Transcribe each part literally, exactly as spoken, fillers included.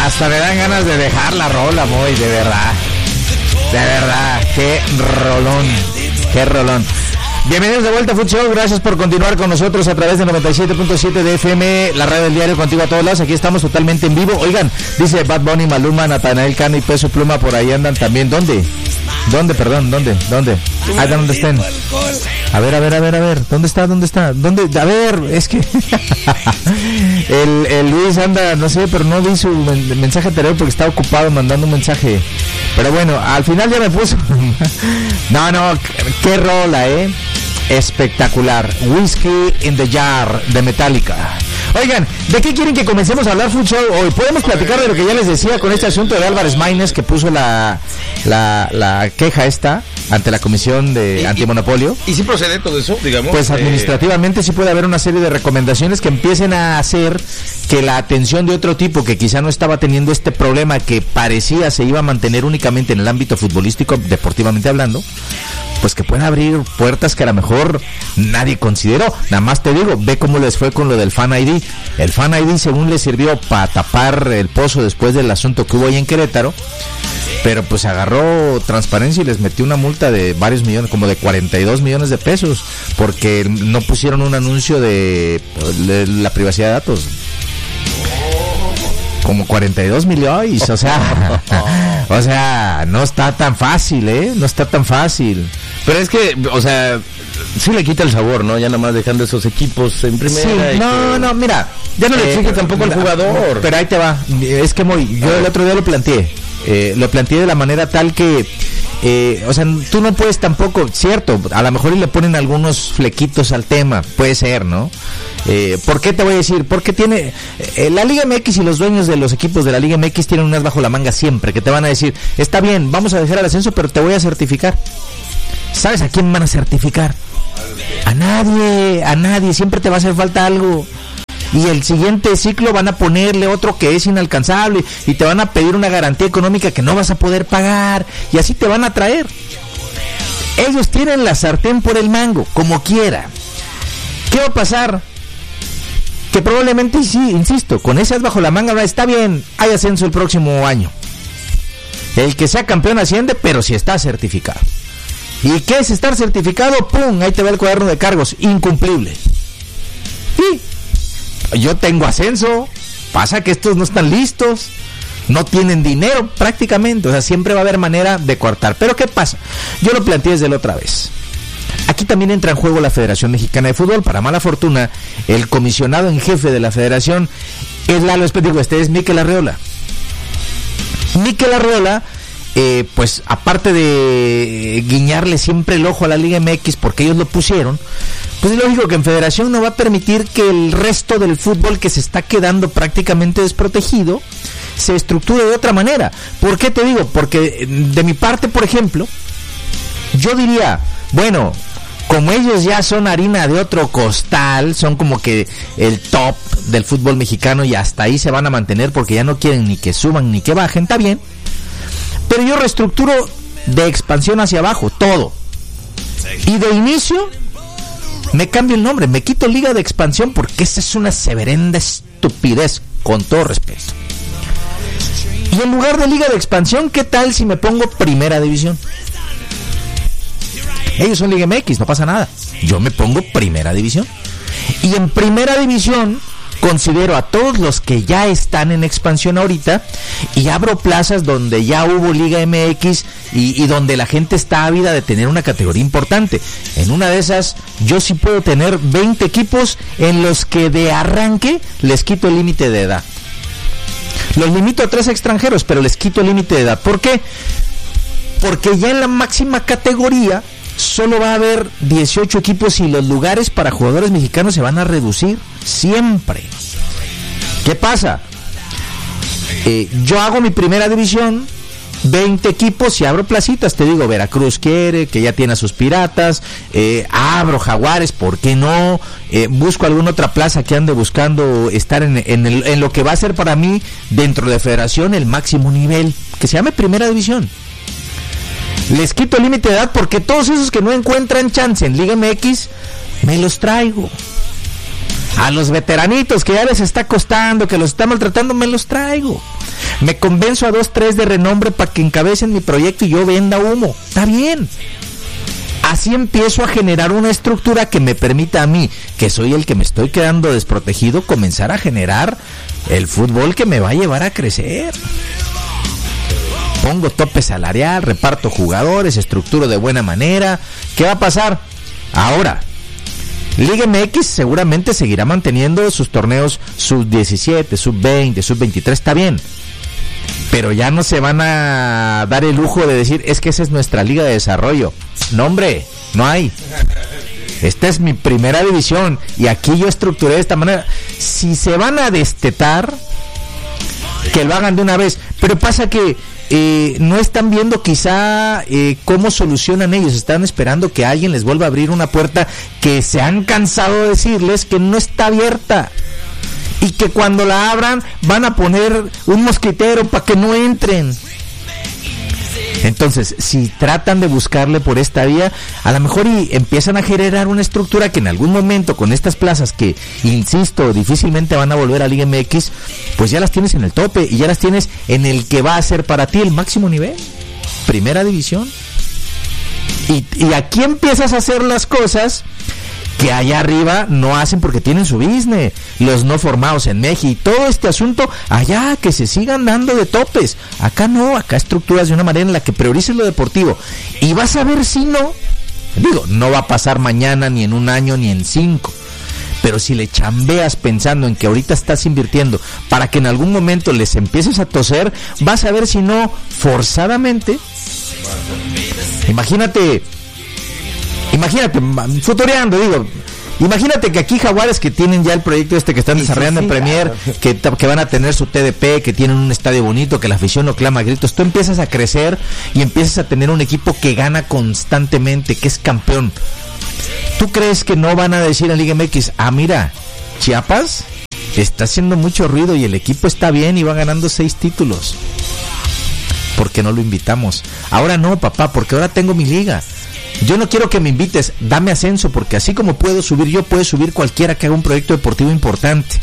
hasta me dan ganas de dejar la rola, Moy, de verdad. De verdad, qué rolón, qué rolón. Bienvenidos de vuelta a Food Show, gracias por continuar con nosotros a través de noventa y siete punto siete de F M, la radio del diario, contigo a todos lados. Aquí estamos totalmente en vivo. Oigan, dice Bad Bunny, Maluma, Natanael Cano y Peso Pluma, por ahí andan también. ¿Dónde? ¿Dónde, perdón? ¿Dónde? ¿Dónde? Ah, ¿dónde estén? A ver, a ver, a ver, a ver. ¿Dónde está? ¿Dónde está? ¿Dónde? A ver, es que el, el Luis anda, no sé, pero no vi su men- mensaje anterior porque estaba ocupado mandando un mensaje. Pero bueno, al final ya me puso. No, no, qué rola, ¿eh? Espectacular. Whiskey in the Jar de Metallica. Oigan, ¿de qué quieren que comencemos a hablar Food Show hoy? Podemos platicar de lo que ya les decía con este asunto de Álvarez Maínez, que puso la, la, la queja esta ante la Comisión de ¿Y, Antimonopolio. ¿Y, y si procede todo eso, digamos? Pues administrativamente eh... sí puede haber una serie de recomendaciones que empiecen a hacer que la atención de otro tipo que quizá no estaba teniendo este problema que parecía se iba a mantener únicamente en el ámbito futbolístico, deportivamente hablando, pues que pueden abrir puertas que a lo mejor nadie consideró. Nada más te digo, ve cómo les fue con lo del Fan I D. El Fan I D según les sirvió para tapar el pozo después del asunto que hubo ahí en Querétaro, pero pues agarró transparencia y les metió una multa de varios millones, como de cuarenta y dos millones de pesos, porque no pusieron un anuncio de, de la privacidad de datos. Como cuarenta y dos millones, o sea, o sea, no está tan fácil, ¿eh? No está tan fácil. Pero es que, o sea, sí le quita el sabor, ¿no? Ya nada más dejando esos equipos en primera. Sí, no, que... no, mira. Ya no le exige eh, tampoco al jugador. Pero ahí te va. Es que muy, yo el otro día lo planteé. Eh, lo planteé de la manera tal que, eh, o sea, tú no puedes tampoco, cierto, a lo mejor y le ponen algunos flequitos al tema, puede ser, ¿no? Eh, ¿Por qué te voy a decir? Porque tiene, eh, la Liga M X y los dueños de los equipos de la Liga M X tienen unas bajo la manga siempre, que te van a decir, está bien, vamos a dejar el ascenso, pero te voy a certificar. ¿Sabes a quién van a certificar? A nadie, a nadie, siempre te va a hacer falta algo. Y el siguiente ciclo van a ponerle otro que es inalcanzable y te van a pedir una garantía económica que no vas a poder pagar y así te van a traer. Ellos tienen la sartén por el mango, como quiera. ¿Qué va a pasar? Que probablemente sí, insisto, con esas bajo la manga está bien, hay ascenso el próximo año. El que sea campeón asciende, pero si está certificado. ¿Y qué es estar certificado? ¡Pum! Ahí te va el cuaderno de cargos, incumplible. Y yo tengo ascenso, pasa que estos no están listos, no tienen dinero prácticamente, o sea, siempre va a haber manera de coartar. Pero ¿qué pasa? Yo lo planteé desde la otra vez. Aquí también entra en juego la Federación Mexicana de Fútbol. Para mala fortuna, el comisionado en jefe de la federación es Lalo, digo, este es Mikel Arreola. Mikel Arreola, eh, pues aparte de guiñarle siempre el ojo a la Liga M X porque ellos lo pusieron, pues es lógico que en federación no va a permitir que el resto del fútbol que se está quedando prácticamente desprotegido se estructure de otra manera. ¿Por qué te digo? Porque de mi parte, por ejemplo, yo diría, bueno, como ellos ya son harina de otro costal, son como que el top del fútbol mexicano y hasta ahí se van a mantener porque ya no quieren ni que suban ni que bajen, está bien. Pero yo reestructuro de expansión hacia abajo, todo. Y de inicio me cambio el nombre, me quito Liga de Expansión porque esa es una severenda estupidez, con todo respeto. Y en lugar de Liga de Expansión, ¿qué tal si me pongo Primera División? Ellos son Liga M X, no pasa nada. Yo me pongo Primera División. Y en Primera División considero a todos los que ya están en expansión ahorita y abro plazas donde ya hubo Liga M X y, y donde la gente está ávida de tener una categoría importante. En una de esas yo sí puedo tener veinte equipos en los que de arranque les quito el límite de edad. Los limito a tres extranjeros, pero les quito el límite de edad. ¿Por qué? Porque ya en la máxima categoría solo va a haber dieciocho equipos y los lugares para jugadores mexicanos se van a reducir siempre. ¿Qué pasa? Eh, yo hago mi Primera División, veinte equipos y abro placitas, te digo, Veracruz quiere, que ya tiene a sus Piratas, eh, abro Jaguares, ¿por qué no? Eh, busco alguna otra plaza que ande buscando estar en, en, el, en lo que va a ser para mí, dentro de Federación, el máximo nivel, que se llame Primera División. Les quito el límite de edad porque todos esos que no encuentran chance en Liga M X, me los traigo. A los veteranitos que ya les está costando, que los está maltratando, me los traigo. Me convenzo a dos, tres de renombre para que encabecen mi proyecto y yo venda humo. Está bien. Así empiezo a generar una estructura que me permita a mí, que soy el que me estoy quedando desprotegido, comenzar a generar el fútbol que me va a llevar a crecer. Pongo tope salarial, reparto jugadores, estructuro de buena manera. ¿Qué va a pasar? Ahora, Liga M X seguramente seguirá manteniendo sus torneos sub diecisiete, sub veinte, sub veintitrés, está bien. Pero ya no se van a dar el lujo de decir, es que esa es nuestra liga de desarrollo. No, hombre, no hay. Esta es mi primera división y aquí yo estructuré de esta manera. Si se van a destetar, que lo hagan de una vez. Pero pasa que eh, no están viendo quizá eh, cómo solucionan ellos. Están esperando que alguien les vuelva a abrir una puerta que se han cansado de decirles que no está abierta. Y que cuando la abran van a poner un mosquitero para que no entren. Entonces, si tratan de buscarle por esta vía, a lo mejor y empiezan a generar una estructura que en algún momento con estas plazas que, insisto, difícilmente van a volver a Liga M X, pues ya las tienes en el tope y ya las tienes en el que va a ser para ti el máximo nivel, primera división. Y, y aquí empiezas a hacer las cosas que allá arriba no hacen porque tienen su business, los no formados en México y todo este asunto, allá que se sigan dando de topes. Acá no, acá estructuras de una manera en la que priorices lo deportivo. Y vas a ver si no, digo, no va a pasar mañana, ni en un año, ni en cinco. Pero si le chambeas pensando en que ahorita estás invirtiendo para que en algún momento les empieces a toser, vas a ver si no, forzadamente. Imagínate... Imagínate, futureando, digo, imagínate que aquí Jaguares que tienen ya el proyecto este que están desarrollando sí, sí, en Premier, claro. que, que van a tener su T D P, que tienen un estadio bonito, que la afición lo clama a gritos, tú empiezas a crecer y empiezas a tener un equipo que gana constantemente, que es campeón. ¿Tú crees que no van a decir en Liga M X, ah mira, Chiapas está haciendo mucho ruido y el equipo está bien y va ganando seis títulos? ¿Por qué no lo invitamos? Ahora no, papá, porque ahora tengo mi liga. Yo no quiero que me invites, dame ascenso, porque así como puedo subir yo, puede subir cualquiera que haga un proyecto deportivo importante.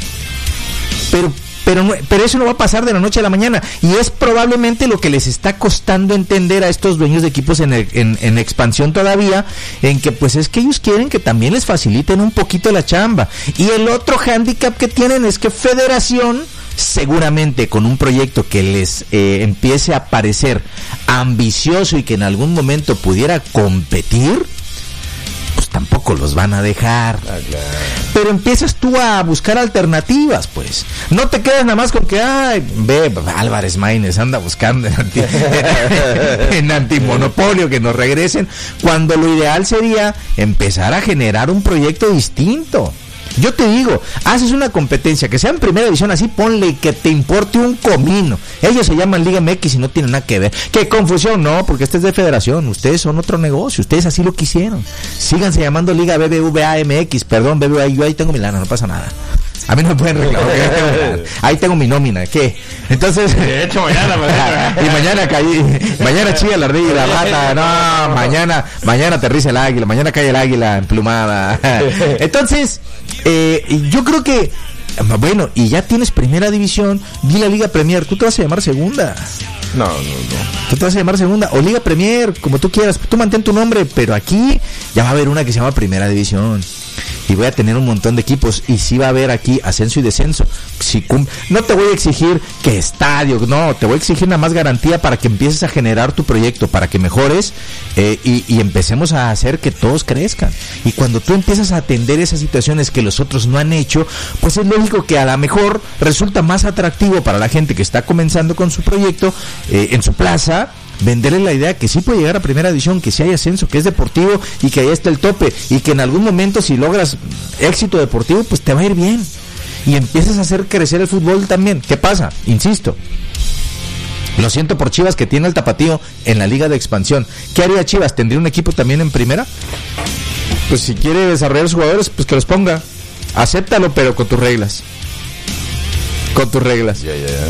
Pero, pero, no, pero eso no va a pasar de la noche a la mañana, y es probablemente lo que les está costando entender a estos dueños de equipos en, en, en expansión todavía, en que pues es que ellos quieren que también les faciliten un poquito la chamba. Y el otro hándicap que tienen es que Federación, seguramente con un proyecto que les eh, empiece a parecer ambicioso y que en algún momento pudiera competir, pues tampoco los van a dejar. Ah, claro. Pero empiezas tú a buscar alternativas, pues. No te quedas nada más con que, ay, ve, Álvarez Maínez anda buscando en, anti, en antimonopolio que nos regresen, cuando lo ideal sería empezar a generar un proyecto distinto. Yo te digo, haces una competencia que sea en primera división, así ponle que te importe un comino. Ellos se llaman Liga M X y no tienen nada que ver. ¿Qué confusión? No, porque este es de Federación, ustedes son otro negocio, ustedes así lo quisieron. Síganse llamando Liga B B V A M X, perdón, B B V A, yo ahí tengo mi lana, no pasa nada. A mí no me pueden reclamar, ahí tengo, ahí tengo mi nómina, ¿qué? Entonces, de hecho mañana, mañana. y mañana caí, mañana chilla la ardilla y la rata, no, mañana, mañana aterriza el águila, mañana cae el águila emplumada. Entonces, eh, yo creo que, bueno, y ya tienes primera división, vi la Liga Premier, tú te vas a llamar segunda. No, no, no. Tú te vas a llamar segunda o Liga Premier, como tú quieras, tú mantén tu nombre, pero aquí ya va a haber una que se llama Primera División. Y voy a tener un montón de equipos y sí va a haber aquí ascenso y descenso. Si cum- no te voy a exigir que estadio, no, te voy a exigir nada más garantía para que empieces a generar tu proyecto, para que mejores eh, y, y empecemos a hacer que todos crezcan. Y cuando tú empiezas a atender esas situaciones que los otros no han hecho, pues es lógico que a lo mejor resulta más atractivo para la gente que está comenzando con su proyecto eh, en su plaza, venderle la idea que sí puede llegar a primera división, que sí hay ascenso, que es deportivo y que ahí está el tope, y que en algún momento si logras éxito deportivo, pues te va a ir bien y empiezas a hacer crecer el fútbol también. ¿Qué pasa? Insisto, lo siento por Chivas, que tiene el tapatío en la liga de expansión. ¿Qué haría Chivas? ¿Tendría un equipo también en primera? Pues si quiere desarrollar sus jugadores, pues que los ponga, acéptalo, pero con tus reglas, con tus reglas. Ya, ya, ya.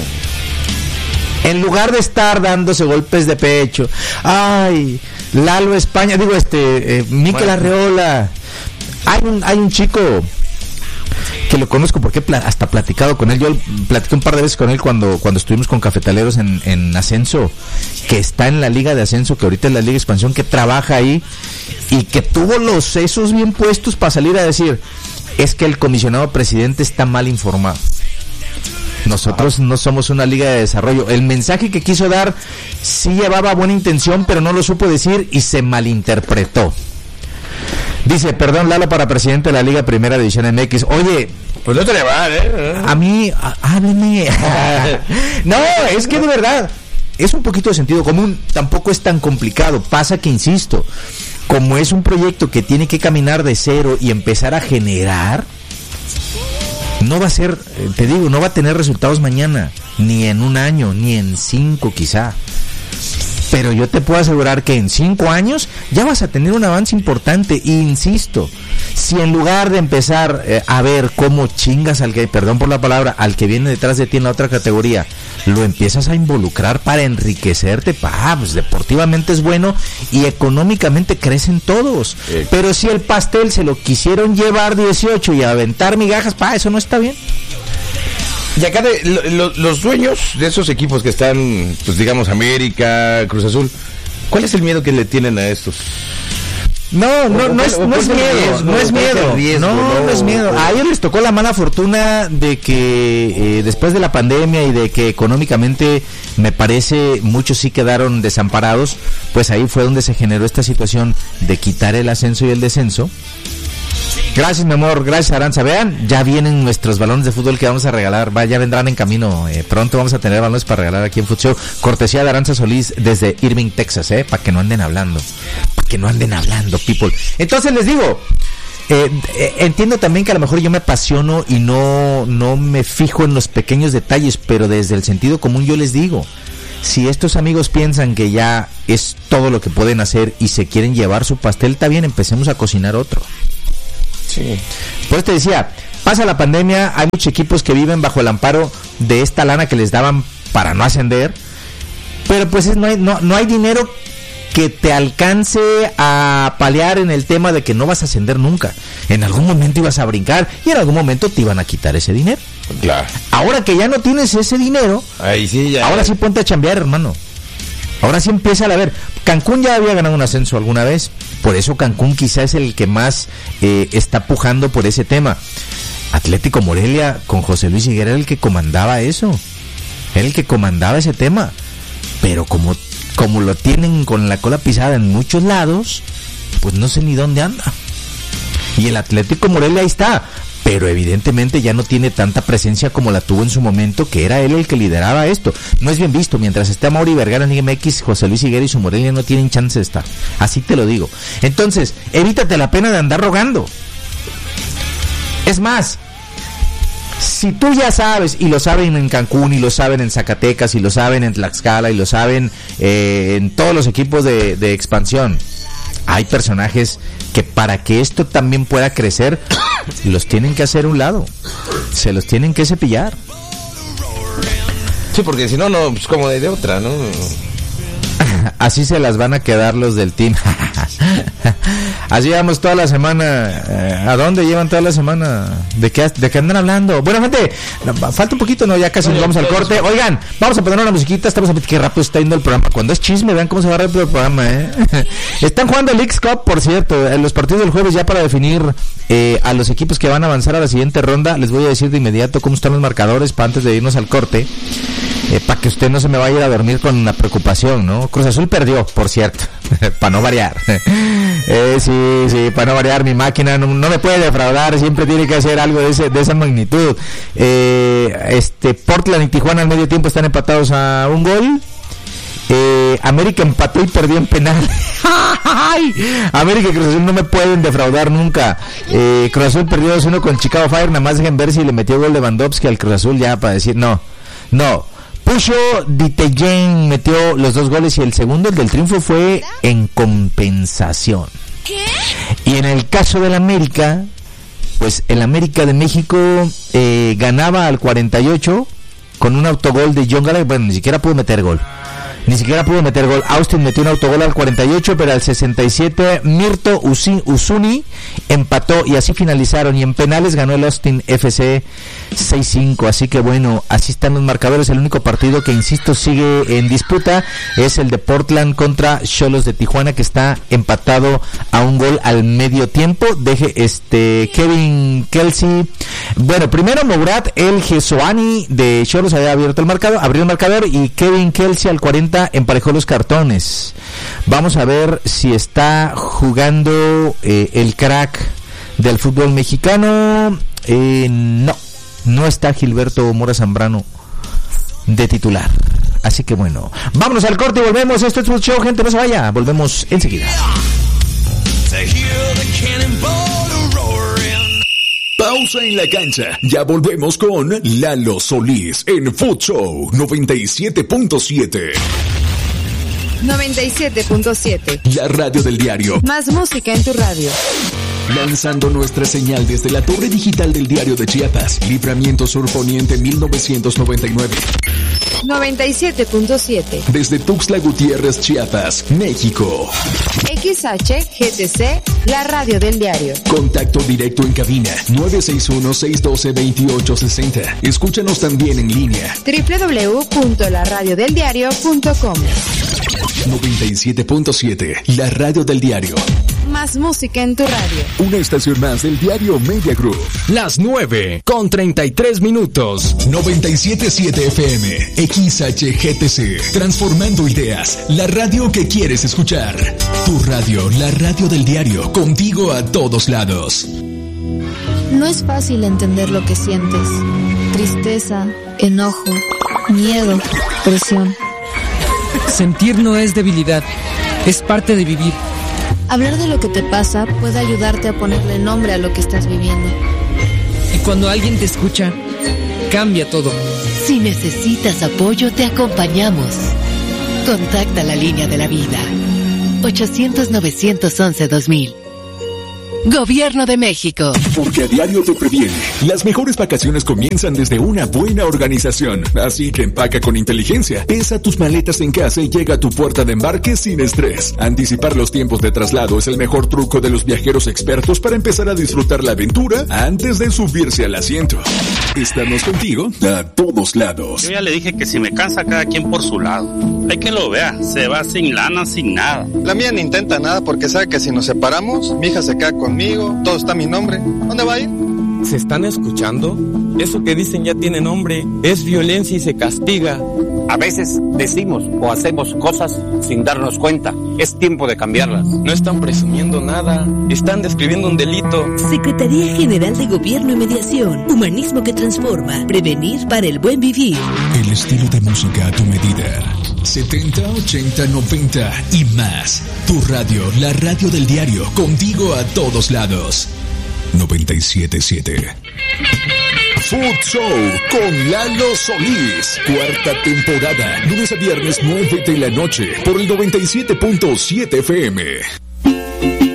En lugar de estar dándose golpes de pecho, ay, Lalo España, digo, este, eh, Mikel bueno. Arreola, hay un, hay un chico, que lo conozco porque he pla- hasta platicado con él. Yo platiqué un par de veces con él cuando, cuando estuvimos con Cafetaleros en, en Ascenso, que está en la Liga de Ascenso, que ahorita es la Liga de Expansión, que trabaja ahí y que tuvo los sesos bien puestos para salir a decir, es que el comisionado presidente está mal informado. Nosotros no somos una liga de desarrollo. El mensaje que quiso dar sí llevaba buena intención, pero no lo supo decir y se malinterpretó. Dice, perdón, Lalo para presidente de la Liga Primera División M X. Oye, pues no te le va, ¿eh? A mí, a, hábleme. No, es que de verdad, es un poquito de sentido común. Tampoco es tan complicado. Pasa que, insisto, como es un proyecto que tiene que caminar de cero y empezar a generar, no va a ser, te digo, no va a tener resultados mañana, ni en un año, ni en cinco quizá. Pero yo te puedo asegurar que en cinco años ya vas a tener un avance importante. E insisto, si en lugar de empezar eh, a ver cómo chingas al que, perdón por la palabra, al que viene detrás de ti en la otra categoría, lo empiezas a involucrar para enriquecerte, pa, pues deportivamente es bueno y económicamente crecen todos. Eh. Pero si el pastel se lo quisieron llevar dieciocho y aventar migajas, pa, eso no está bien. Y acá de, lo, lo, los dueños de esos equipos que están, pues digamos, América, Cruz Azul, ¿cuál es el miedo que le tienen a estos? No, no, no es, no es miedo, no es miedo, no, no es miedo. A ellos les tocó la mala fortuna de que eh, después de la pandemia y de que económicamente, me parece, muchos sí quedaron desamparados, pues ahí fue donde se generó esta situación de quitar el ascenso y el descenso. Gracias, mi amor, gracias, Aranza. Vean, ya vienen nuestros balones de fútbol que vamos a regalar, va, ya vendrán en camino. Eh, pronto vamos a tener balones para regalar aquí en Futshow. Cortesía de Aranza Solís desde Irving, Texas, eh, para que no anden hablando, para que no anden hablando, people. Entonces les digo, eh, eh, entiendo también que a lo mejor yo me apasiono y no, no me fijo en los pequeños detalles, pero desde el sentido común yo les digo, si estos amigos piensan que ya es todo lo que pueden hacer y se quieren llevar su pastel, está bien, empecemos a cocinar otro. Sí. Pues te decía, pasa la pandemia, hay muchos equipos que viven bajo el amparo de esta lana que les daban para no ascender, pero pues es, no, hay, no, no hay dinero que te alcance a paliar en el tema de que no vas a ascender nunca. En algún momento ibas a brincar y en algún momento te iban a quitar ese dinero. Claro. Ahora que ya no tienes ese dinero, ahí sí, ya, ahora ya. sí ponte a chambear, hermano. Ahora sí empieza a ver. Cancún ya había ganado un ascenso alguna vez, por eso Cancún quizá es el que más eh, está pujando por ese tema. Atlético Morelia con José Luis Higuera era el que comandaba eso, era el que comandaba ese tema, pero como, como lo tienen con la cola pisada en muchos lados, pues no sé ni dónde anda. Y el Atlético Morelia ahí está, pero evidentemente ya no tiene tanta presencia como la tuvo en su momento, que era él el que lideraba esto. No es bien visto, mientras esté Mauri Vergara en Liga M X, José Luis Higuera y su Morelia no tienen chance de estar, así te lo digo. Entonces, evítate la pena de andar rogando. Es más, si tú ya sabes, y lo saben en Cancún, y lo saben en Zacatecas, y lo saben en Tlaxcala, y lo saben eh, en todos los equipos de, de expansión, hay personajes que para que esto también pueda crecer, los tienen que hacer a un lado, se los tienen que cepillar. Sí, porque si no, no, pues como de, de otra, ¿no? Así se las van a quedar los del team. Así llevamos toda la semana. eh, ¿A dónde llevan toda la semana? ¿De qué, de qué andan hablando? Bueno, gente, no, falta un poquito, no, ya casi nos vamos al corte. Oigan, vamos a poner una musiquita. Estamos a ver qué rápido está yendo el programa. Cuando es chisme, vean cómo se va rápido el programa, ¿eh? Están jugando el Leagues Cup, por cierto, en los partidos del jueves, ya para definir eh, a los equipos que van a avanzar a la siguiente ronda. Les voy a decir de inmediato cómo están los marcadores para antes de irnos al corte. Eh, para que usted no se me vaya a ir a dormir con la preocupación, ¿no? Cruz Azul perdió, por cierto, para no variar. eh, sí, sí, para no variar, mi máquina no, no me puede defraudar, siempre tiene que hacer algo de ese, de esa magnitud. Eh, este Portland y Tijuana al medio tiempo están empatados a un gol. Eh, América empató y perdió en penal. América y Cruz Azul no me pueden defraudar nunca. eh, Cruz Azul perdió dos uno con Chicago Fire. Nada más dejen ver si le metió gol de Lewandowski al Cruz Azul ya para decir no, no. Pucho Diteyen metió los dos goles y el segundo, el del triunfo, fue en compensación. ¿Qué? Y en el caso del América, pues el América de México eh, ganaba al cuarenta y ocho con un autogol de John Gallagher. Bueno, ni siquiera pudo meter gol. Ni siquiera pudo meter gol. Austin metió un autogol al cuarenta y ocho, pero al sesenta y siete Mirto Usuni empató y así finalizaron. Y en penales ganó el Austin F C seis cinco. Así que bueno, así están los marcadores. El único partido que, insisto, sigue en disputa es el de Portland contra Xolos de Tijuana, que está empatado a un gol al medio tiempo. Deje este Kevin Kelsey. Bueno, primero Mourad El Jesoani de Xolos había abierto el marcador, abrió el marcador, y Kevin Kelsey al cuarenta emparejó los cartones. Vamos a ver si está jugando eh, el crack del fútbol mexicano. Eh, no, no está Gilberto Mora Zambrano de titular. Así que bueno, vámonos al corte y volvemos. Esto es Food Show, gente, no se vaya. Volvemos enseguida. Pausa en la cancha. Ya volvemos con Lalo Solís en Food Show noventa y siete punto siete. noventa y siete punto siete. La radio del diario. Más música en tu radio. Lanzando nuestra señal desde la torre digital del Diario de Chiapas, Libramiento Sur Poniente mil novecientos noventa y nueve. noventa y siete punto siete. Desde Tuxtla Gutiérrez, Chiapas, México. X H G T C, la radio del diario. Contacto directo en cabina nueve seis uno, seis uno dos, dos ocho seis cero. Escúchanos también en línea doble u doble u doble u punto la radio del diario punto com. noventa y siete punto siete, la radio del diario. Más música en tu radio. Una estación más del diario Media Group. Las nueve con treinta y tres minutos. noventa y siete punto siete F M. X H G T C. Transformando ideas. La radio que quieres escuchar. Tu radio, la radio del diario. Contigo a todos lados. No es fácil entender lo que sientes. Tristeza, enojo, miedo, presión. Sentir no es debilidad, es parte de vivir. Hablar de lo que te pasa puede ayudarte a ponerle nombre a lo que estás viviendo. Y cuando alguien te escucha, cambia todo. Si necesitas apoyo, te acompañamos. Contacta la línea de la vida. ochocientos, novecientos once, dos mil. Gobierno de México. Porque a diario te previene. Las mejores vacaciones comienzan desde una buena organización. Así que empaca con inteligencia. Pesa tus maletas en casa y llega a tu puerta de embarque sin estrés. Anticipar los tiempos de traslado es el mejor truco de los viajeros expertos para empezar a disfrutar la aventura antes de subirse al asiento. Estamos contigo a todos lados. Yo ya le dije que si me cansa, cada quien por su lado. Hay que lo vea, se va sin lana, sin nada. La mía no intenta nada porque sabe que si nos separamos, mi hija se queda conmigo, todo está a mi nombre. ¿Dónde va a ir? ¿Se están escuchando? Eso que dicen ya tiene nombre. Es violencia y se castiga. A veces decimos o hacemos cosas sin darnos cuenta. Es tiempo de cambiarlas. No están presumiendo nada. Están describiendo un delito. Secretaría General de Gobierno y Mediación. Humanismo que transforma. Prevenir para el buen vivir. El estilo de música a tu medida. setenta, ochenta, noventa y más. Tu radio, la radio del diario. Contigo a todos lados. noventa y siete punto siete. Food Show con Lalo Solís. Cuarta temporada. Lunes a viernes nueve de la noche. Por el noventa y siete punto siete F M.